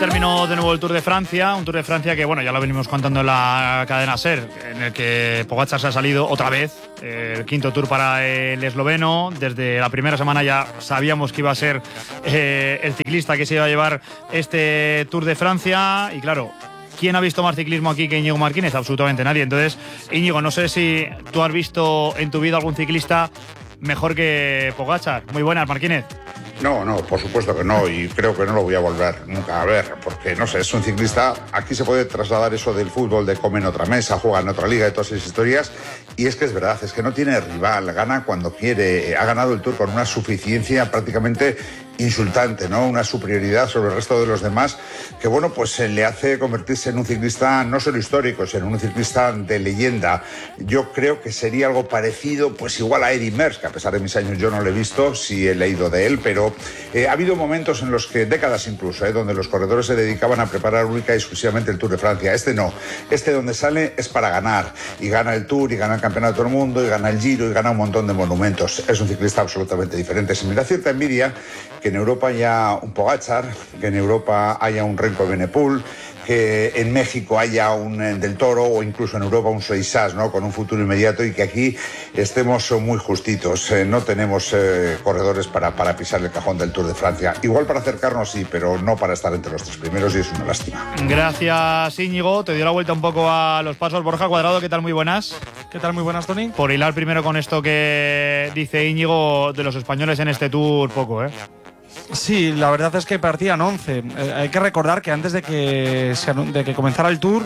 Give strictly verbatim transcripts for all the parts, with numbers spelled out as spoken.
terminó de nuevo el Tour de Francia, un Tour de Francia que, bueno, ya lo venimos contando en la cadena SER, en el que Pogačar se ha salido otra vez, eh, el quinto Tour para el esloveno. Desde la primera semana ya sabíamos que iba a ser eh, el ciclista que se iba a llevar este Tour de Francia, y claro, ¿quién ha visto más ciclismo aquí que Íñigo Martínez? Absolutamente nadie. Entonces, Íñigo, no sé si tú has visto en tu vida algún ciclista mejor que Pogačar. Muy buenas, Martínez. No, no, por supuesto que no, y creo que no lo voy a volver nunca a ver, porque no sé, es un ciclista. Aquí se puede trasladar eso del fútbol, de come en otra mesa, juega en otra liga, de todas esas historias, y es que es verdad, es que no tiene rival, gana cuando quiere, ha ganado el Tour con una suficiencia prácticamente insultante, ¿no? Una superioridad sobre el resto de los demás que, bueno, pues le hace convertirse en un ciclista no solo histórico, sino en un ciclista de leyenda. Yo creo que sería algo parecido, pues igual a Eddy Merckx, que a pesar de mis años yo no lo he visto, sí he leído de él, pero eh, ha habido momentos en los que, décadas incluso, eh, donde los corredores se dedicaban a preparar única y exclusivamente el Tour de Francia. Este no, este donde sale es para ganar, y gana el Tour, y gana el Campeonato de todo el Mundo, y gana el Giro, y gana un montón de monumentos. Es un ciclista absolutamente diferente. Se me da cierta envidia que en Europa haya un Pogačar, que en Europa haya un Remco Evenepoel, que en México haya un Del Toro, o incluso en Europa un Soisás, ¿no? Con un futuro inmediato, y que aquí estemos muy justitos. Eh, no tenemos eh, corredores para, para pisar el cajón del Tour de Francia. Igual para acercarnos sí, pero no para estar entre los tres primeros, y es una lástima. Gracias, Íñigo. Te dio la vuelta un poco a los pasos. Borja Cuadrado, ¿qué tal? Muy buenas. ¿Qué tal? Muy buenas, Tony. Por hilar primero con esto que dice Íñigo de los españoles en este Tour, poco, ¿eh? Sí, la verdad es que partían once. Eh, hay que recordar que antes de que, se, de que comenzara el Tour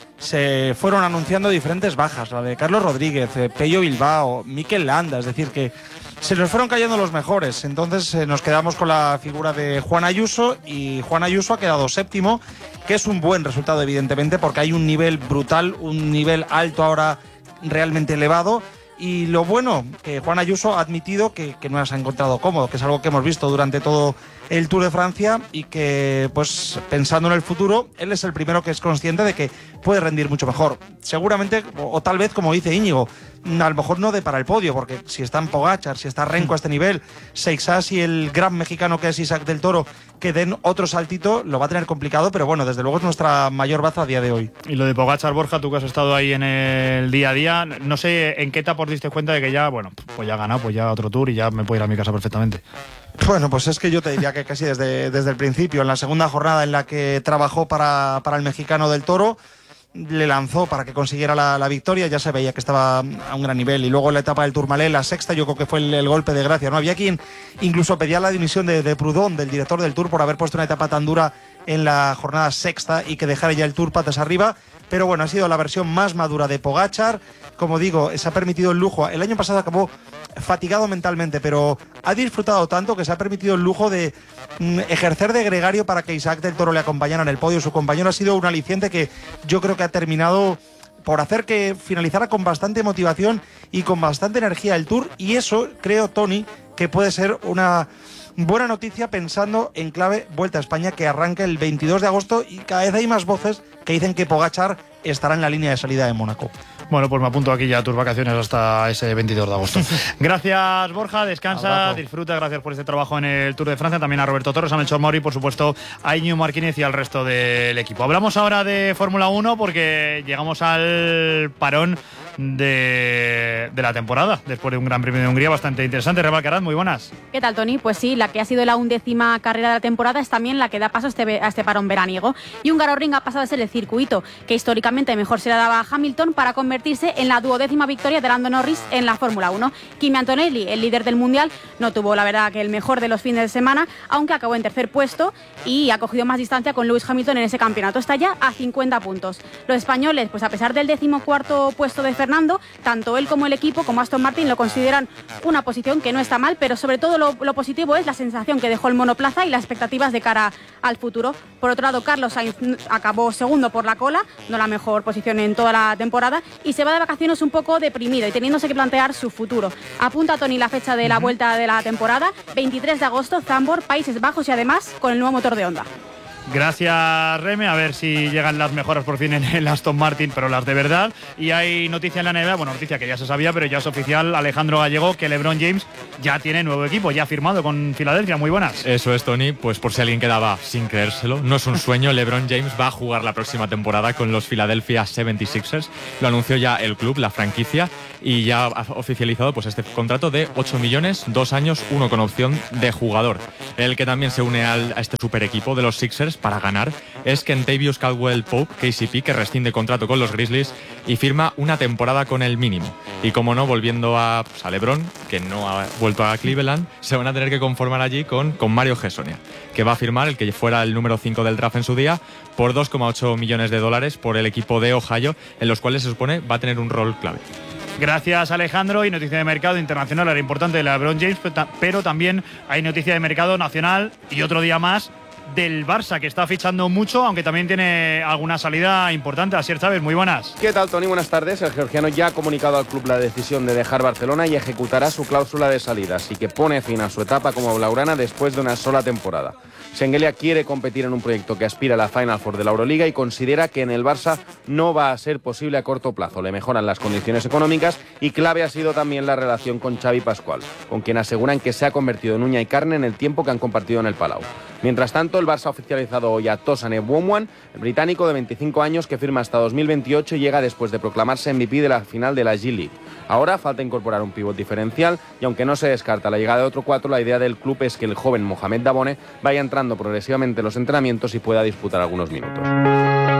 se fueron anunciando diferentes bajas, la de Carlos Rodríguez, eh, Pello Bilbao, Mikel Landa, es decir, que se nos fueron cayendo los mejores. Entonces eh, nos quedamos con la figura de Juan Ayuso, y Juan Ayuso ha quedado séptimo, que es un buen resultado evidentemente, porque hay un nivel brutal, un nivel alto ahora realmente elevado. Y lo bueno, que Juan Ayuso ha admitido que, que no se ha encontrado cómodo, que es algo que hemos visto durante todo el Tour de Francia, y que, pues, pensando en el futuro, él es el primero que es consciente de que puede rendir mucho mejor. Seguramente, o, o tal vez, como dice Íñigo, a lo mejor no de para el podio, porque si está en Pogačar, si está Remco a este nivel, Seixas y el gran mexicano que es Isaac del Toro, que den otro saltito, lo va a tener complicado, pero bueno, desde luego es nuestra mayor baza a día de hoy. Y lo de Pogačar, Borja, tú que has estado ahí en el día a día, no sé en qué etapa os diste cuenta de que ya, bueno, pues ya ha ganado, pues ya otro Tour y ya me puedo ir a mi casa perfectamente. Bueno, pues es que yo te diría que casi desde, desde el principio, en la segunda jornada en la que trabajó para, para el mexicano del Toro, le lanzó para que consiguiera la, la victoria, ya se veía que estaba a un gran nivel. Y luego en la etapa del Tourmalet, la sexta, yo creo que fue el, el golpe de gracia, ¿no? Había quien incluso pedía la dimisión de, de Proudhon, del director del Tour, por haber puesto una etapa tan dura en la jornada sexta y que dejara ya el Tour patas arriba. Pero bueno, ha sido la versión más madura de Pogačar. Como digo, se ha permitido el lujo. El año pasado acabó fatigado mentalmente, pero ha disfrutado tanto que se ha permitido el lujo de mm, ejercer de gregario para que Isaac del Toro le acompañara en el podio. Su compañero ha sido un aliciente que yo creo que ha terminado por hacer que finalizara con bastante motivación y con bastante energía el Tour. Y eso, creo, Tony, que puede ser una buena noticia pensando en clave Vuelta a España, que arranca el veintidós de agosto, y cada vez hay más voces que dicen que Pogačar estará en la línea de salida de Mónaco. Bueno, pues me apunto aquí ya a tus vacaciones hasta ese veintidós de agosto. Gracias, Borja, descansa, Abrazo. Disfruta, gracias por este trabajo en el Tour de Francia, también a Roberto Torres, a Melchor Mauri, por supuesto a Íñigo Martínez y al resto del equipo. Hablamos ahora de Fórmula uno porque llegamos al parón de, de la temporada, después de un Gran Premio de Hungría bastante interesante. Reba Alcaraz, muy buenas. ¿Qué tal, Tony? Pues sí, la que ha sido la undécima carrera de la temporada es también la que da paso a este, a este parón veraniego. Y Hungaroring ha pasado a ser el circuito que históricamente mejor se le daba a Hamilton para convertirse en la duodécima victoria de Lando Norris en la Fórmula uno. Kimi Antonelli, el líder del Mundial, no tuvo la verdad que el mejor de los fines de semana, aunque acabó en tercer puesto y ha cogido más distancia con Lewis Hamilton en ese campeonato. Está ya a cincuenta puntos. Los españoles, pues a pesar del decimocuarto puesto de Fernando, tanto él como el equipo, como Aston Martin, lo consideran una posición que no está mal, pero sobre todo lo, lo positivo es la sensación que dejó el monoplaza y las expectativas de cara al futuro. Por otro lado, Carlos Sainz acabó segundo por la cola, no la mejor posición en toda la temporada, y se va de vacaciones un poco deprimido y teniéndose que plantear su futuro. Apunta Tony la fecha de la vuelta de la temporada, veintitrés de agosto, Zandvoort, Países Bajos, y además con el nuevo motor de Honda. Gracias, Reme. A ver si llegan las mejoras por fin en el Aston Martin, pero las de verdad. Y hay noticia en la N B A, bueno, noticia que ya se sabía, pero ya es oficial, Alejandro Gallego, que LeBron James ya tiene nuevo equipo, ya ha firmado con Filadelfia. Muy buenas. Eso es, Tony. Pues por si alguien quedaba sin creérselo, no es un sueño. LeBron James va a jugar la próxima temporada con los Philadelphia setenta y seis ers. Lo anunció ya el club, la franquicia, y ya ha oficializado pues este contrato de ocho millones, dos años, uno con opción de jugador. El que también se une al, a este super equipo de los Sixers para ganar es Kentavious Caldwell-Pope, K C P, que rescinde contrato con los Grizzlies y firma una temporada con el mínimo. Y como no, volviendo a, pues, a LeBron, que no ha vuelto a Cleveland, se van a tener que conformar allí con, con Mario Hezonja, que va a firmar, el que fuera el número cinco del draft en su día, por dos coma ocho millones de dólares por el equipo de Ohio, en los cuales se supone va a tener un rol clave. Gracias, Alejandro. Y noticia de mercado internacional, era importante de LeBron James, pero también hay noticia de mercado nacional y otro día más del Barça, que está fichando mucho, aunque también tiene alguna salida importante. Asier Chávez, muy buenas. ¿Qué tal, Tony? Buenas tardes. El georgiano ya ha comunicado al club la decisión de dejar Barcelona y ejecutará su cláusula de salida, así que pone fin a su etapa como blaugrana después de una sola temporada. Şengeli quiere competir en un proyecto que aspira a la Final Four de la Euroliga y considera que en el Barça no va a ser posible a corto plazo. Le mejoran las condiciones económicas y clave ha sido también la relación con Xavi Pascual, con quien aseguran que se ha convertido en uña y carne en el tiempo que han compartido en el Palau. Mientras tanto, el Barça ha oficializado hoy a Tosan Ebouomwan, el británico de veinticinco años que firma hasta dos mil veintiocho y llega después de proclamarse M V P de la final de la G League. Ahora falta incorporar un pívot diferencial y aunque no se descarta la llegada de otro cuatro, la idea del club es que el joven Mohamed Dabone vaya entrando progresivamente en los entrenamientos y pueda disputar algunos minutos.